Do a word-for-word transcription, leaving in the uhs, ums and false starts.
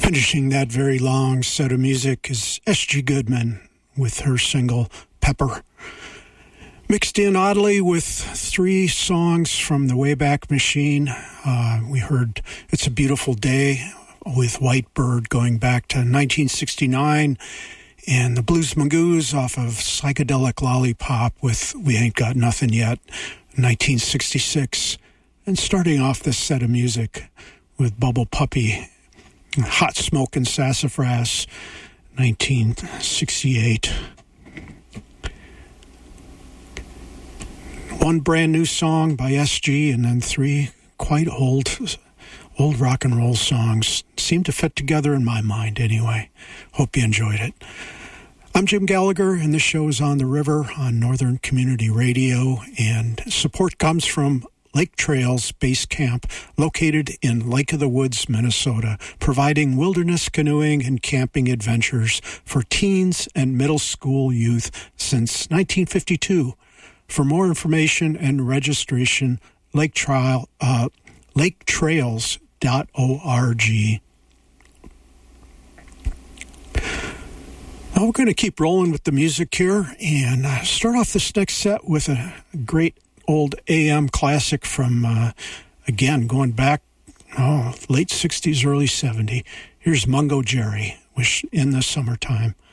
Finishing that very long set of music is S G Goodman with her single Pepper. Mixed in oddly with three songs from the Wayback Machine. Uh, we heard It's a Beautiful Day with White Bird going back to nineteen sixty-nine, and the Blues Magoos off of Psychedelic Lollipop with We Ain't Got Nothing Yet, nineteen sixty-six. And starting off this set of music with Bubble Puppy, Hot Smoke and Sassafras, nineteen sixty-eight. One brand new song by S G, and then three quite old, old rock and roll songs. Seem to fit together in my mind anyway. Hope you enjoyed it. I'm Jim Gallagher, and this show is On the River on Northern Community Radio, and support comes from Lake Trails Base Camp, located in Lake of the Woods, Minnesota, providing wilderness canoeing and camping adventures for teens and middle school youth since nineteen fifty-two. For more information and registration, Lake Trail, uh, lake trails dot org. Now we're going to keep rolling with the music here and uh, start off this next set with a great old A M classic from, uh, again, going back, oh, late sixties, early seventies. Here's Mungo Jerry, Wish in the Summertime.